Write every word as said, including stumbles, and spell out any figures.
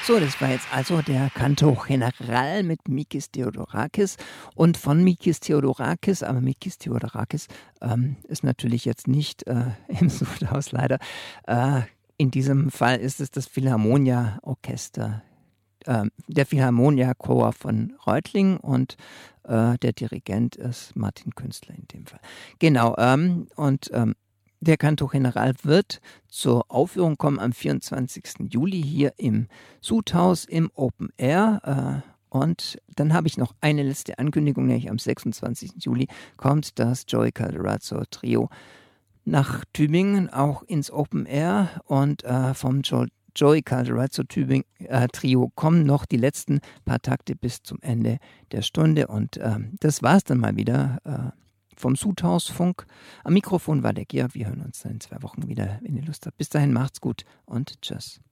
So, das war jetzt also der Canto General mit Mikis Theodorakis und von Mikis Theodorakis, aber Mikis Theodorakis ähm, ist natürlich jetzt nicht äh, im Sudhaus leider. Äh, in diesem Fall ist es das Philharmonia-Orchester, äh, der Philharmonia-Chor von Reutlingen und äh, der Dirigent ist Martin Künstler in dem Fall. Genau, ähm, und ähm, der Canto General wird zur Aufführung kommen am vierundzwanzigsten Juli hier im Sudhaus im Open Air. Äh, und dann habe ich noch eine letzte Ankündigung, nämlich am sechsundzwanzigsten Juli kommt das Joey Calderazzo Trio nach Tübingen, auch ins Open Air. Und äh, vom jo- Joey Calderazzo Tübingen, äh, Trio kommen noch die letzten paar Takte bis zum Ende der Stunde. Und äh, das war's dann mal wieder. Äh, Vom Sudhausfunk. Am Mikrofon war der Georg. Wir hören uns dann in zwei Wochen wieder, wenn ihr Lust habt. Bis dahin, macht's gut und tschüss.